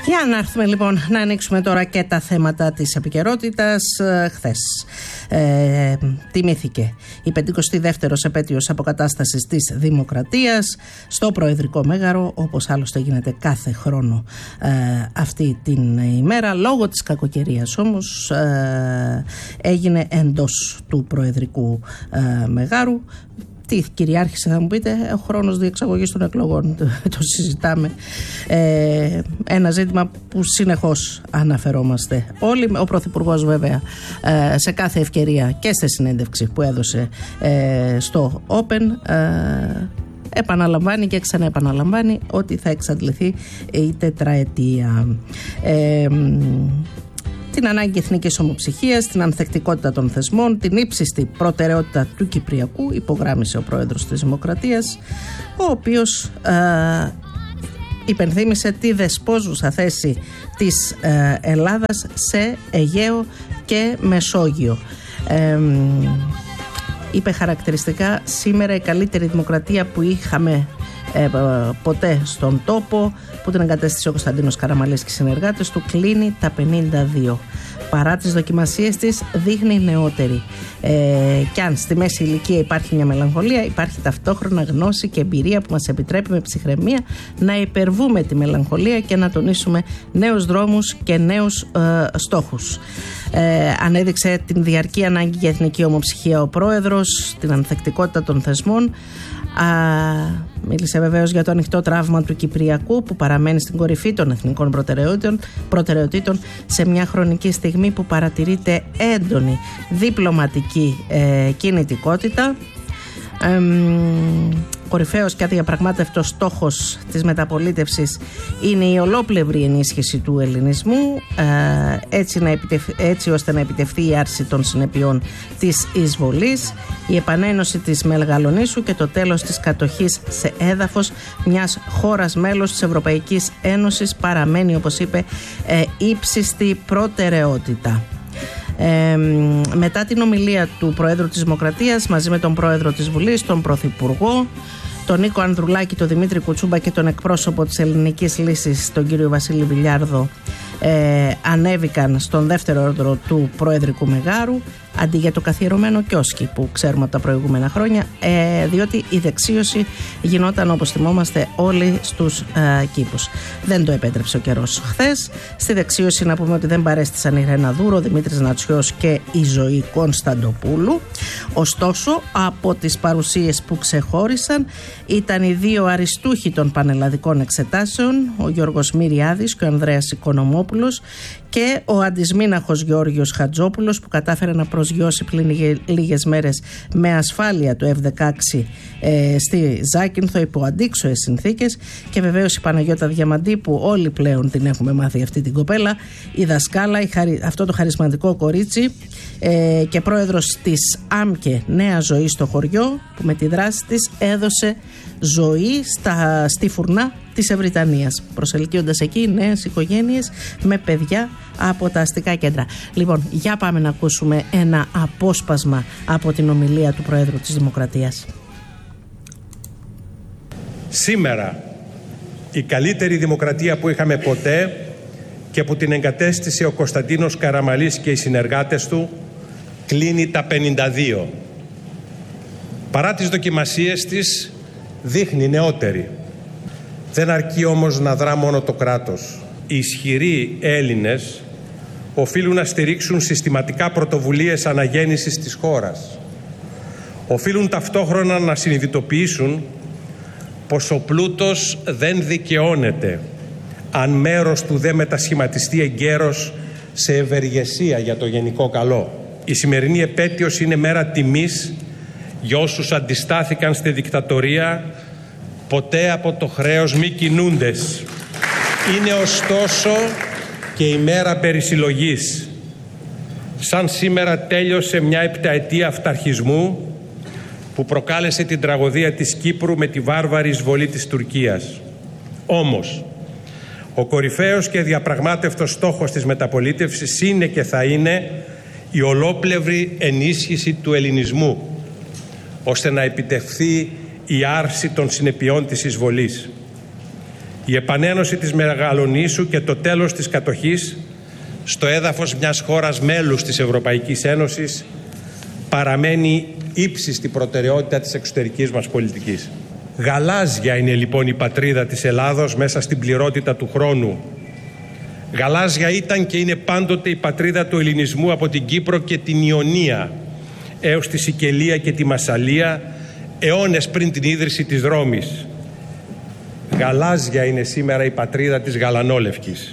Για να έρθουμε λοιπόν να ανοίξουμε τώρα και τα θέματα της επικαιρότητας. Χθες τιμήθηκε η 52ος επέτειος αποκατάστασης της Δημοκρατίας στο Προεδρικό Μέγαρο, όπως άλλωστε γίνεται κάθε χρόνο αυτή την ημέρα. Λόγω της κακοκαιρίας όμως έγινε εντός του Προεδρικού Μεγάρου. Τι κυριάρχησε θα μου πείτε, ο χρόνος διεξαγωγής των εκλογών, το συζητάμε, ένα ζήτημα που συνεχώς αναφερόμαστε όλοι. Ο Πρωθυπουργός βέβαια σε κάθε ευκαιρία και στη συνέντευξη που έδωσε στο Open επαναλαμβάνει και ξαναεπαναλαμβάνει ότι θα εξαντληθεί η τετραετία. Την ανάγκη εθνικής ομοψυχίας, την ανθεκτικότητα των θεσμών, την ύψιστη προτεραιότητα του Κυπριακού, υπογράμμισε ο πρόεδρος της Δημοκρατίας, ο οποίος υπενθύμησε τη δεσπόζουσα θέση της Ελλάδας σε Αιγαίο και Μεσόγειο. Είπε χαρακτηριστικά, σήμερα η καλύτερη δημοκρατία που είχαμε ποτέ στον τόπο, που την εγκατέστησε ο Κωνσταντίνος Καραμαλής και οι συνεργάτες του, κλείνει τα 52. Παρά τις δοκιμασίες της δείχνει νεότερη. Κι αν στη μέση ηλικία υπάρχει μια μελαγχολία, υπάρχει ταυτόχρονα γνώση και εμπειρία που μας επιτρέπει με ψυχραιμία να υπερβούμε τη μελαγχολία και να τονίσουμε νέους δρόμους και νέους στόχους. Ανέδειξε την διαρκή ανάγκη για εθνική ομοψυχία ο πρόεδρος, την ανθεκτικότητα των θεσμών. Μίλησε βεβαίως για το ανοιχτό τραύμα του Κυπριακού που παραμένει στην κορυφή των εθνικών προτεραιοτήτων σε μια χρονική στιγμή που παρατηρείται έντονη διπλωματική κινητικότητα. Κορυφαίος και αδιαπραγμάτευτος στόχος της μεταπολίτευσης είναι η ολόπλευρη ενίσχυση του ελληνισμού, έτσι ώστε να επιτευχθεί η άρση των συνεπειών της εισβολής, η επανένωση της Μεγαλονήσου και το τέλος της κατοχής σε έδαφος μιας χώρας μέλος της Ευρωπαϊκής Ένωσης παραμένει, όπως είπε, ύψιστη προτεραιότητα. Μετά την ομιλία του Προέδρου της Δημοκρατίας μαζί με τον Πρόεδρο της Βουλής, τον Πρωθυπουργό, τον Νίκο Ανδρουλάκη, τον Δημήτρη Κουτσούμπα και τον εκπρόσωπο της Ελληνικής Λύσης, τον κύριο Βασίλη Βιλιάρδο, ανέβηκαν στον δεύτερο όρδρο του Προεδρικού Μεγάρου αντί για το καθιερωμένο κιόσκι που ξέρουμε από τα προηγούμενα χρόνια, διότι η δεξίωση γινόταν, όπως θυμόμαστε, όλοι στους κήπους. Δεν το επέτρεψε ο καιρός χθες. Στη δεξίωση να πούμε ότι δεν παρέστησαν η Ρένα Δούρο, Δημήτρης Νατσιός και η Ζωή Κωνσταντοπούλου. Ωστόσο, από τις παρουσίες που ξεχώρισαν ήταν οι δύο αριστούχοι των πανελλαδικών εξετάσεων, ο Γιώργος Μυριάδης και ο Ανδρέας Οικονομόπουλος, και ο αντισμήναχος Γεώργιος Χατζόπουλος που κατάφερε να προσγειώσει πριν λίγες μέρες με ασφάλεια το F-16 στη Ζάκυνθο υπό αντίξωες συνθήκες, και βεβαίως η Παναγιώτα Διαμαντή που όλοι πλέον την έχουμε μάθει αυτή την κοπέλα, η δασκάλα, αυτό το χαρισματικό κορίτσι και πρόεδρος της ΑΜΚΕ Νέα Ζωή στο χωριό, που με τη δράση της έδωσε ζωή στη φουρνά της Ευρυτανίας, προσελκύοντας εκεί νέες οικογένειες με παιδιά από τα αστικά κέντρα. Λοιπόν, για πάμε να ακούσουμε ένα απόσπασμα από την ομιλία του Προέδρου της Δημοκρατίας. Σήμερα η καλύτερη δημοκρατία που είχαμε ποτέ και που την εγκατέστησε ο Κωνσταντίνος Καραμαλής και οι συνεργάτες του κλείνει τα 52. Παρά τις δοκιμασίες της δείχνει νεότερη. Δεν αρκεί όμως να δρά μόνο το κράτος. Οι ισχυροί Έλληνες οφείλουν να στηρίξουν συστηματικά πρωτοβουλίες αναγέννησης της χώρας. Οφείλουν ταυτόχρονα να συνειδητοποιήσουν πως ο πλούτος δεν δικαιώνεται αν μέρος του δεν μετασχηματιστεί εγκαίρος σε ευεργεσία για το γενικό καλό. Η σημερινή επέτειος είναι μέρα τιμής για όσους αντιστάθηκαν στη δικτατορία, ποτέ από το χρέος μη κινούντες. Είναι ωστόσο και η μέρα περισυλλογής. Σαν σήμερα τέλειωσε μια επταετία αυταρχισμού που προκάλεσε την τραγωδία της Κύπρου με τη βάρβαρη εισβολή της Τουρκίας. Όμως, ο κορυφαίος και διαπραγμάτευτος στόχος της μεταπολίτευσης είναι και θα είναι η ολόπλευρη ενίσχυση του ελληνισμού, ώστε να επιτευχθεί η άρση των συνεπειών της εισβολής. Η επανένωση της Μεγαλονήσου και το τέλος της κατοχής στο έδαφος μιας χώρας μέλους της Ευρωπαϊκής Ένωσης παραμένει ύψιστη προτεραιότητα της εξωτερικής μας πολιτικής. Γαλάζια είναι λοιπόν η πατρίδα της Ελλάδος μέσα στην πληρότητα του χρόνου. Γαλάζια ήταν και είναι πάντοτε η πατρίδα του ελληνισμού από την Κύπρο και την Ιωνία έως τη Σικελία και τη Μασσαλία, αιώνες πριν την ίδρυση της Ρώμης. Γαλάζια είναι σήμερα η πατρίδα της Γαλανόλευκης.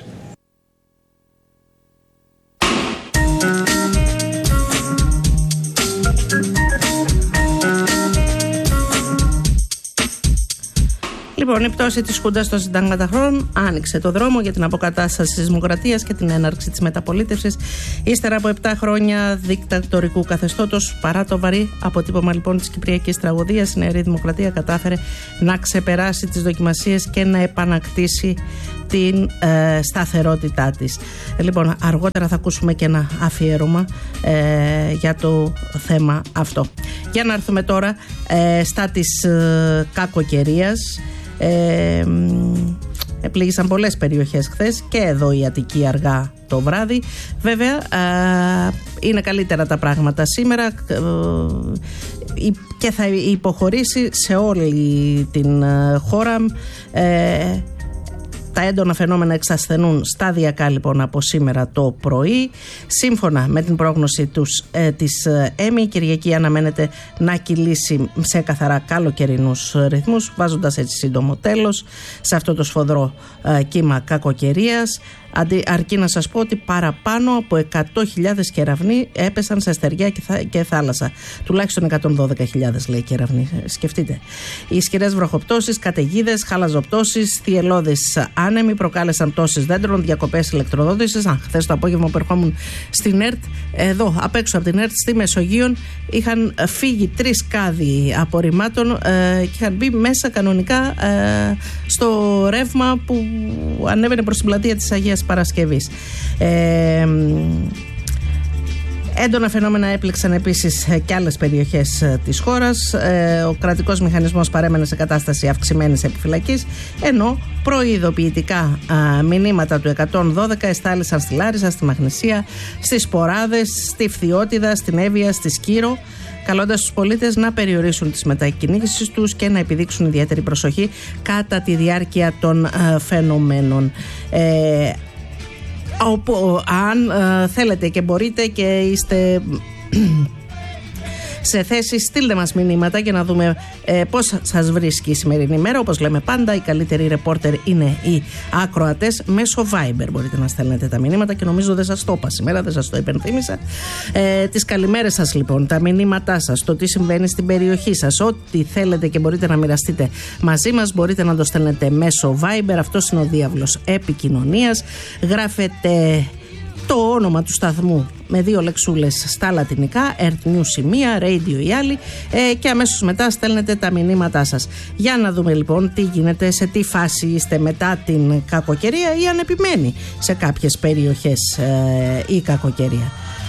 Λοιπόν, η πτώση της Χούντας των συνταγματαχρών άνοιξε το δρόμο για την αποκατάσταση της δημοκρατίας και την έναρξη της μεταπολίτευσης. Ύστερα από 7 χρόνια δικτατορικού καθεστώτος, παρά το βαρύ αποτύπωμα λοιπόν της κυπριακής τραγωδίας, η Νέα Δημοκρατία κατάφερε να ξεπεράσει τις δοκιμασίες και να επανακτήσει την σταθερότητά της. Λοιπόν, αργότερα θα ακούσουμε και ένα αφιέρωμα για το θέμα αυτό. Για να έρθουμε τώρα στα της κακοκαιρίας. Επλήγησαν πολλές περιοχές χθες και εδώ η Αττική αργά το βράδυ. Βέβαια είναι καλύτερα τα πράγματα σήμερα και θα υποχωρήσει σε όλη την χώρα. Τα έντονα φαινόμενα εξασθενούν σταδιακά λοιπόν από σήμερα το πρωί. Σύμφωνα με την πρόγνωση της ΕΜΗ, η Κυριακή αναμένεται να κυλήσει σε καθαρά καλοκαιρινούς ρυθμούς, βάζοντας έτσι σύντομο τέλος σε αυτό το σφοδρό κύμα κακοκαιρίας. Αρκεί να σας πω ότι παραπάνω από 100.000 κεραυνοί έπεσαν σε στεριά και θάλασσα. Τουλάχιστον 112.000 λέει κεραυνοί. Σκεφτείτε. Οι ισχυρές βροχοπτώσεις, καταιγίδες, χαλαζοπτώσεις, θυελλώδεις άνεμοι προκάλεσαν πτώσεις δέντρων, διακοπές ηλεκτροδότησης. Χθες το απόγευμα που ερχόμουν στην ΕΡΤ, εδώ απ' έξω από την ΕΡΤ, στη Μεσογείων, είχαν φύγει 3 κάδοι απορριμμάτων και είχαν μπει μέσα κανονικά στο ρεύμα που ανέβαινε προς την πλατεία της Αγίας Παρασκευής. Έντονα φαινόμενα έπληξαν επίσης και άλλες περιοχές της χώρας. Ο κρατικός μηχανισμός παρέμενε σε κατάσταση αυξημένης επιφυλακής, ενώ προειδοποιητικά μηνύματα του 112 εστάλησαν στη Λάρισα, στη Μαγνησία, στις Ποράδες, στη Φθιώτιδα, στην Εύβοια, στη Σκύρο, καλώντας τους πολίτες να περιορίσουν τις μετακινήσεις τους και να επιδείξουν ιδιαίτερη προσοχή κατά τη διάρκεια των φαινομένων. Αν θέλετε και μπορείτε και είστε σε θέση, στείλτε μας μηνύματα για να δούμε πώς σας βρίσκει η σημερινή μέρα. Όπως λέμε πάντα, οι καλύτεροι ρεπόρτερ είναι οι ακροατές. Μέσω Viber μπορείτε να στέλνετε τα μηνύματα και νομίζω δεν σας το είπα σήμερα, δεν σας το υπενθύμησα. Τις καλημέρες σας λοιπόν, τα μηνύματά σας, το τι συμβαίνει στην περιοχή σας, ό,τι θέλετε και μπορείτε να μοιραστείτε μαζί μας, μπορείτε να το στέλνετε μέσω Viber. Αυτός είναι ο διάβλος επικοινωνίας. Γράφετε το όνομα του σταθμού με 2 λεξούλες στα λατινικά, Earth News η μία, Radio η άλλη, και αμέσως μετά στέλνετε τα μηνύματά σας. Για να δούμε λοιπόν τι γίνεται, σε τι φάση είστε μετά την κακοκαιρία ή αν επιμένει σε κάποιες περιοχές η κακοκαιρία.